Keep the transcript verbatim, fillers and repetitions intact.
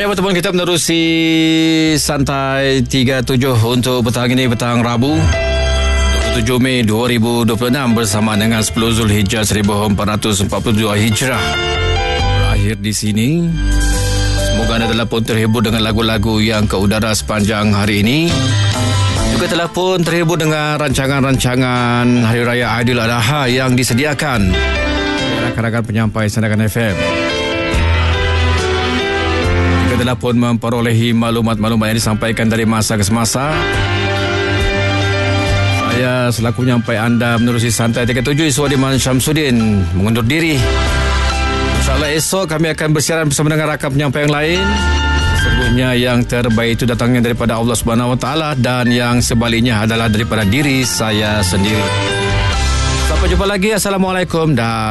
Ya, pertemuan kita menerusi Santai tiga puluh tujuh untuk petang ini, petang Rabu dua puluh tujuh Mei dua ribu dua puluh enam bersama dengan sepuluh Zulhijjah seribu empat ratus empat puluh dua Hijrah. Berakhir di sini. Semoga anda telah pun terhibur dengan lagu-lagu yang ke udara sepanjang hari ini. Juga telah pun terhibur dengan rancangan-rancangan Hari Raya Aidiladha yang disediakan rakan-rakan penyampai Sandakan F M. Juga telah pun memperolehi maklumat-maklumat yang disampaikan dari masa ke semasa. Saya selaku penyampai anda menerusi Santai tiga puluh tujuh, Iswadiman Syamsuddin mengundur diri. InsyaAllah esok kami akan bersiaran bersama dengan rakan penyampai yang lain. Sesungguhnya yang terbaik itu datangnya daripada Allah Subhanahu Wa Taala dan yang sebaliknya adalah daripada diri saya sendiri. Sampai jumpa lagi. Assalamualaikum dan